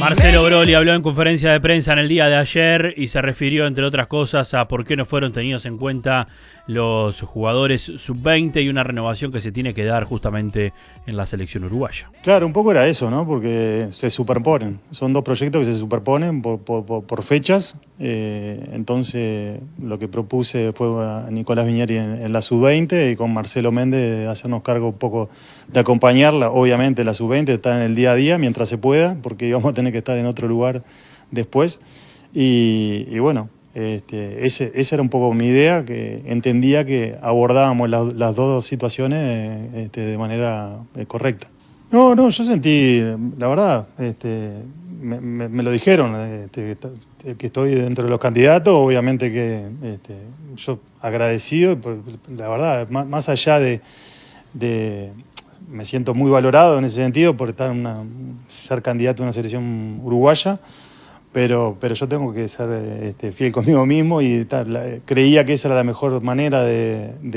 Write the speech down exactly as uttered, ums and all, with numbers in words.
Marcelo Broly habló en conferencia de prensa en el día de ayer y se refirió, entre otras cosas, a por qué no fueron tenidos en cuenta los jugadores sub veinte y una renovación que se tiene que dar justamente en la selección uruguaya. Claro, un poco era eso, ¿no? Porque se superponen. Son dos proyectos que se superponen por, por, por fechas. Eh, entonces, lo que propuse fue a Nicolás Viñeri en, en la sub veinte y con Marcelo Méndez hacernos cargo un poco de acompañarla. Obviamente, la sub veinte está en el día a día mientras se pueda, porque íbamos a tener que estar en otro lugar después. Y, y bueno, este, ese, esa era un poco mi idea, que entendía que abordábamos la, las dos situaciones este, de manera eh, correcta. No, no, yo sentí, la verdad, este, me, me, me lo dijeron, este, que estoy dentro de los candidatos, obviamente que este, yo agradecido, la verdad, más, más allá de, de, me siento muy valorado en ese sentido por estar una, ser candidato a una selección uruguaya, pero, pero yo tengo que ser este, fiel conmigo mismo y tal, la, creía que esa era la mejor manera de, de